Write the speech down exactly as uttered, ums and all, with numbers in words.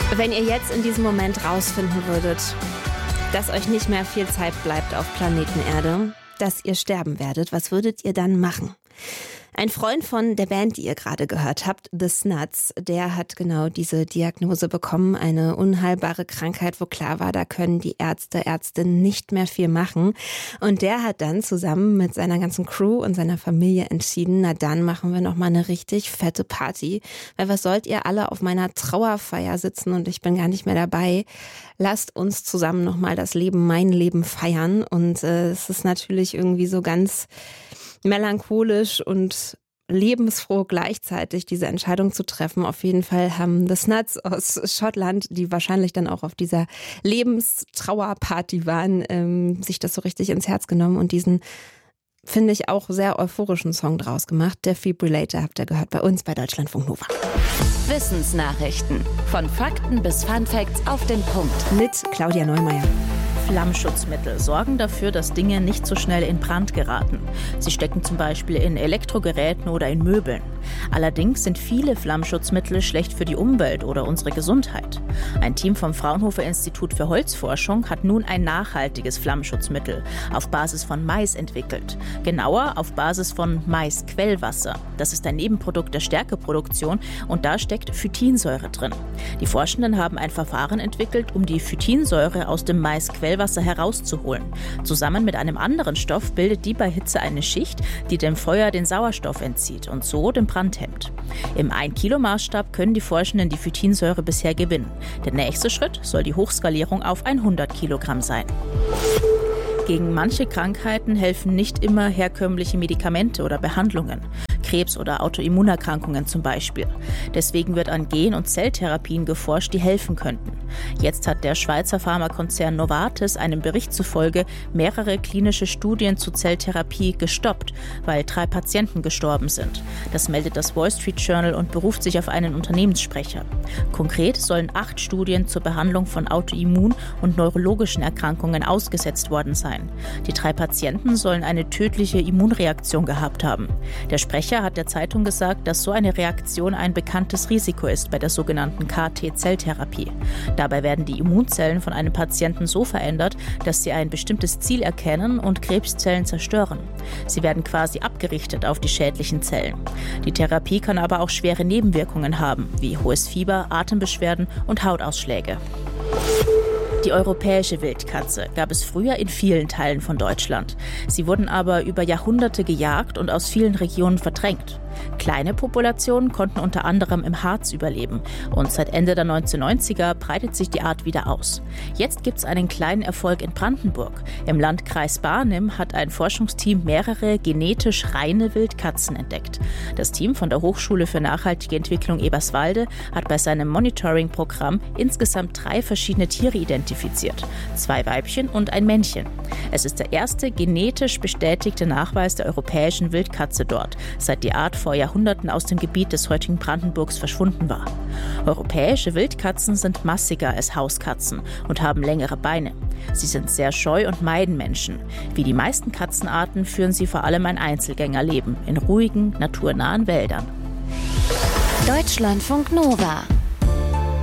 Wenn ihr jetzt in diesem Moment rausfinden würdet, dass euch nicht mehr viel Zeit bleibt auf Planeten Erde, dass ihr sterben werdet, was würdet ihr dann machen? Ein Freund von der Band, die ihr gerade gehört habt, The Snuts, der hat genau diese Diagnose bekommen, eine unheilbare Krankheit, wo klar war, da können die Ärzte, Ärztinnen nicht mehr viel machen. Und der hat dann zusammen mit seiner ganzen Crew und seiner Familie entschieden, na dann machen wir nochmal eine richtig fette Party. Weil was sollt ihr alle auf meiner Trauerfeier sitzen und ich bin gar nicht mehr dabei? Lasst uns zusammen nochmal das Leben, mein Leben feiern. Und äh, es ist natürlich irgendwie so ganz melancholisch und lebensfroh gleichzeitig diese Entscheidung zu treffen. Auf jeden Fall haben The Snuts aus Schottland, die wahrscheinlich dann auch auf dieser Lebenstrauerparty waren, ähm, sich das so richtig ins Herz genommen und diesen, finde ich, auch sehr euphorischen Song draus gemacht. Defibrillator habt ihr gehört bei uns bei Deutschlandfunk Nova. Wissensnachrichten. Von Fakten bis Funfacts auf den Punkt. Mit Claudia Neumeier. Flammschutzmittel sorgen dafür, dass Dinge nicht so schnell in Brand geraten. Sie stecken zum Beispiel in Elektrogeräten oder in Möbeln. Allerdings sind viele Flammschutzmittel schlecht für die Umwelt oder unsere Gesundheit. Ein Team vom Fraunhofer Institut für Holzforschung hat nun ein nachhaltiges Flammschutzmittel auf Basis von Mais entwickelt. Genauer auf Basis von Maisquellwasser. Das ist ein Nebenprodukt der Stärkeproduktion und da steckt Phytinsäure drin. Die Forschenden haben ein Verfahren entwickelt, um die Phytinsäure aus dem Maisquellwasser Wasser herauszuholen. Zusammen mit einem anderen Stoff bildet die bei Hitze eine Schicht, die dem Feuer den Sauerstoff entzieht und so den Brand hemmt. Im ein-Kilo-Maßstab können die Forschenden die Phytinsäure bisher gewinnen. Der nächste Schritt soll die Hochskalierung auf hundert Kilogramm sein. Gegen manche Krankheiten helfen nicht immer herkömmliche Medikamente oder Behandlungen. Krebs- oder Autoimmunerkrankungen zum Beispiel. Deswegen wird an Gen- und Zelltherapien geforscht, die helfen könnten. Jetzt hat der Schweizer Pharmakonzern Novartis einem Bericht zufolge mehrere klinische Studien zur Zelltherapie gestoppt, weil drei Patienten gestorben sind. Das meldet das Wall Street Journal und beruft sich auf einen Unternehmenssprecher. Konkret sollen acht Studien zur Behandlung von Autoimmun- und neurologischen Erkrankungen ausgesetzt worden sein. Die drei Patienten sollen eine tödliche Immunreaktion gehabt haben. Der Sprecher hat der Zeitung gesagt, dass so eine Reaktion ein bekanntes Risiko ist bei der sogenannten K T-Zelltherapie. Dabei werden die Immunzellen von einem Patienten so verändert, dass sie ein bestimmtes Ziel erkennen und Krebszellen zerstören. Sie werden quasi abgerichtet auf die schädlichen Zellen. Die Therapie kann aber auch schwere Nebenwirkungen haben, wie hohes Fieber, Atembeschwerden und Hautausschläge. Die europäische Wildkatze gab es früher in vielen Teilen von Deutschland. Sie wurden aber über Jahrhunderte gejagt und aus vielen Regionen verdrängt. Kleine Populationen konnten unter anderem im Harz überleben und seit Ende der neunzehnhundertneunziger breitet sich die Art wieder aus. Jetzt gibt es einen kleinen Erfolg in Brandenburg. Im Landkreis Barnim hat ein Forschungsteam mehrere genetisch reine Wildkatzen entdeckt. Das Team von der Hochschule für nachhaltige Entwicklung Eberswalde hat bei seinem Monitoring-Programm insgesamt drei verschiedene Tiere identifiziert. Zwei Weibchen und ein Männchen. Es ist der erste genetisch bestätigte Nachweis der europäischen Wildkatze dort, seit die Art vor Jahrhunderten aus dem Gebiet des heutigen Brandenburgs verschwunden war. Europäische Wildkatzen sind massiger als Hauskatzen und haben längere Beine. Sie sind sehr scheu und meiden Menschen. Wie die meisten Katzenarten führen sie vor allem ein Einzelgängerleben in ruhigen, naturnahen Wäldern. Deutschlandfunk Nova